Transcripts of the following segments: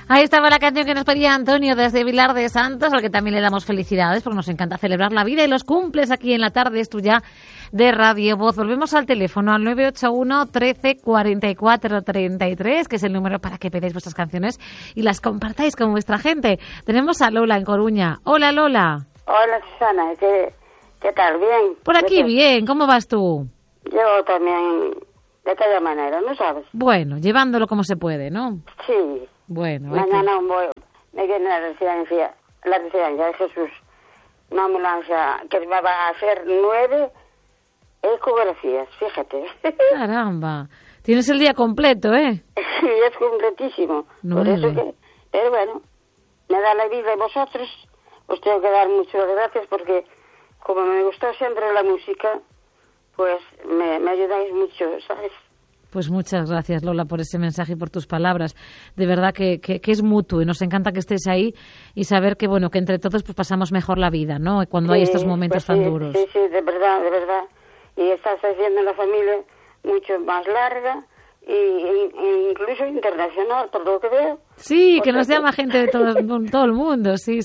Ahí estaba la canción que nos pedía Antonio desde Vilar de Santos, al que también le damos felicidades porque nos encanta celebrar la vida y los cumples aquí en la tarde. Es tuya de Radio Voz. Volvemos al teléfono al 981 13 44 33, que es el número para que pedáis vuestras canciones y las compartáis con vuestra gente. Tenemos a Lola en Coruña. Hola, Lola. Hola, Susana. ¿Qué tal? ¿Bien? Por aquí bien. ¿Cómo vas tú? Yo también, de aquella manera, ¿no sabes? Bueno, llevándolo como se puede, ¿no? Sí. Bueno. Mañana me viene la residencia de Jesús, una ambulancia que va a hacer 9 ecografías, fíjate. Caramba, tienes el día completo, ¿eh? Sí, es completísimo. 9. Por eso pero bueno, me da la vida y vosotros os tengo que dar muchas gracias porque como me gustó siempre la música, pues me ayudáis mucho, ¿sabes? Pues muchas gracias, Lola, por ese mensaje y por tus palabras. De verdad que es mutuo y nos encanta que estés ahí y saber que, bueno, que entre todos pues pasamos mejor la vida, ¿no? Cuando hay estos momentos tan duros. Sí, de verdad. Y estás haciendo la familia mucho más larga e incluso internacional, por lo que veo. Sí, que nos llama gente de todo el mundo, sí.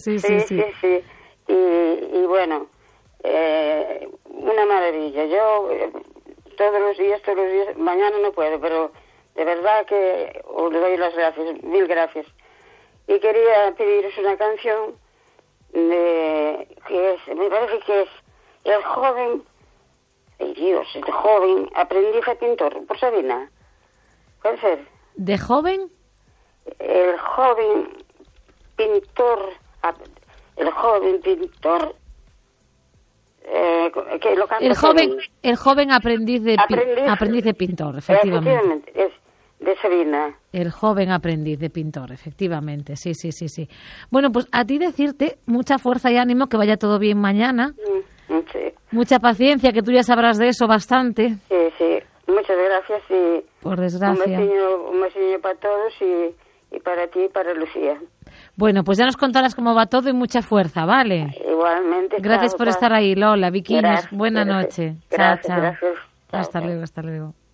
Y bueno, una maravilla. Yo... todos los días, mañana no puedo, pero de verdad que os doy las gracias, mil gracias. Y quería pediros una canción me parece que es el joven aprendiz a pintor, por Sabina. ¿Puede ser? ¿De joven? El joven pintor, que lo canta el joven aprendiz de pintor, efectivamente. Es de Sabina. El joven aprendiz de pintor, efectivamente, sí. Bueno, pues a ti decirte mucha fuerza y ánimo, que vaya todo bien mañana. Sí. Mucha paciencia, que tú ya sabrás de eso bastante. Sí. Muchas gracias y por desgracia. Un besillo para todos y para ti y para Lucía. Bueno, pues ya nos contarás cómo va todo y mucha fuerza, ¿vale? Igualmente. Gracias por estar ahí, Lola. Viquiños, buena noche. Gracias. Chao. Hasta luego.